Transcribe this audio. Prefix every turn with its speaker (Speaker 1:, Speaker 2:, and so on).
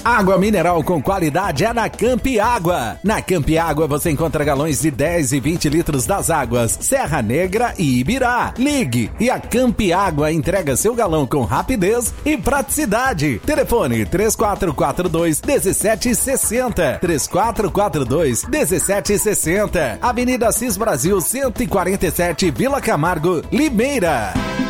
Speaker 1: Água mineral com qualidade é na Campi Água. Na Campi Água você encontra galões de 10 e 20 litros das águas Serra Negra e Ibirá. Ligue e a Campi Água entrega seu galão com rapidez e praticidade. Telefone 3442-1760. 3442-1760. Avenida Assis Brasil 147, Vila Camargo, Limeira.